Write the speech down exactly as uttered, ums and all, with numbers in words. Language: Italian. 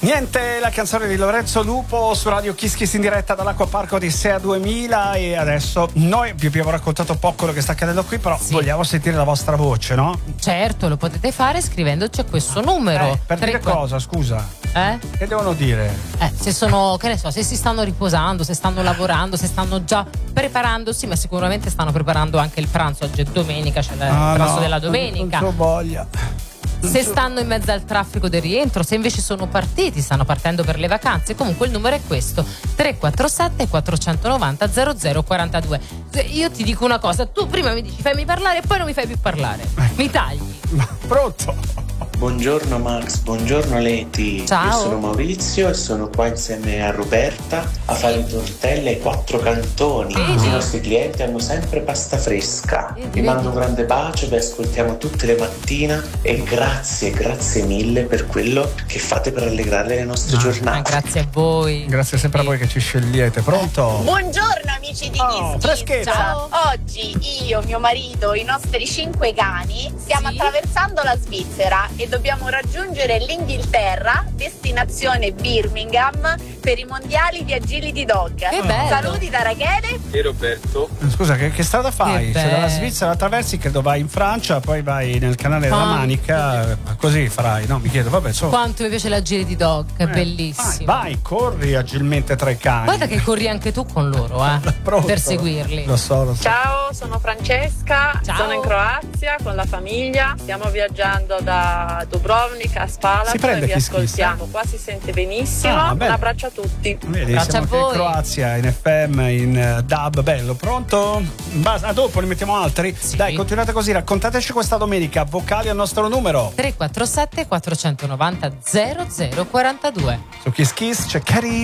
Niente, la canzone di Lorenzo Lupo su Radio Kiss Kiss in diretta dall'Acquaparco di Sea duemila. E adesso noi vi abbiamo raccontato un po' quello che sta accadendo qui, però sì, vogliamo sentire la vostra voce, no? Certo, lo potete fare scrivendoci a questo numero. Eh, per tre, dire quattro cosa, scusa? Eh? Che devono dire? Eh, se sono, che ne so, se si stanno riposando, se stanno lavorando, se stanno già preparandosi, ma sicuramente stanno preparando anche il pranzo. Oggi è domenica, c'è il ah, pranzo no, della domenica. Non c'ho voglia. Se stanno in mezzo al traffico del rientro, se invece sono partiti, stanno partendo per le vacanze, comunque il numero è questo: tre quattro sette quattro nove zero zero zero quattro due. Io ti dico una cosa, tu prima mi dici fammi parlare e poi non mi fai più parlare, mi tagli. Pronto? Buongiorno Max, buongiorno Leti. Ciao. Io sono Maurizio e sono qua insieme a Roberta a fare tortelle ai quattro cantoni. Vedi? I nostri clienti hanno sempre pasta fresca. Vedi, Vi mando vedi. un grande bacio, vi ascoltiamo tutte le mattine e grazie, grazie mille per quello che fate per allegrare le nostre Ah, giornate. grazie a voi. Grazie sempre a voi che ci scegliete. Pronto? Buongiorno amici di Oh, Kiss freschezza. Kiss. Ciao. Oggi io, mio marito, i nostri cinque cani stiamo Sì? attraversando la Svizzera e dobbiamo raggiungere l'Inghilterra, destinazione Birmingham, per i mondiali di agility dog. Che bello. Saluti da Rachele. E Roberto. Scusa, che, che strada fai? Che Se dalla bello. Svizzera attraversi, credo vai in Francia, poi vai nel canale della Quanto- Manica, così farai, no? Mi chiedo, vabbè, so. Quanto mi piace la giri di dog, è Eh, bellissimo. Vai, vai, corri agilmente tra i cani. Guarda che corri anche tu con loro, eh, Pronto? per seguirli. Lo so, lo so. Ciao, sono Francesca, Ciao. sono in Croazia con la famiglia, stiamo viaggiando da Dubrovnik a Spalato Si prende e vi Kiss Kiss, ascoltiamo, qua si sente benissimo, Ah, un bene. abbraccio a tutti. Vedi, Grazie siamo a anche in voi. Croazia, in F M, in eh, D A B, bello, pronto? Basta, a dopo ne mettiamo altri? Sì. Dai, continuate così, raccontateci questa domenica, vocali al nostro numero. tre quattro sette quattro nove zero zero zero quattro due. Su Kiss Kiss c'è Katy